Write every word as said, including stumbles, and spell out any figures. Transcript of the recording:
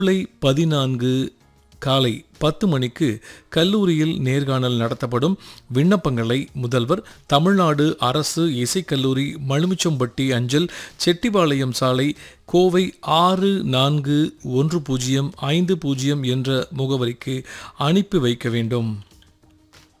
ஜூலை பதினான்கு காலை பத்து மணிக்கு கல்லூரியில் நேர்காணல் நடத்தப்படும். விண்ணப்பங்களை முதல்வர், தமிழ்நாடு அரசு இசைக்கல்லூரி, மலுமிச்சம்பட்டி அஞ்சல், செட்டிபாளையம் சாலை, கோவை ஆறு நான்கு ஒன்று பூஜ்ஜியம் ஐந்து பூஜ்ஜியம் என்ற முகவரிக்கு அனுப்பி வைக்க வேண்டும்.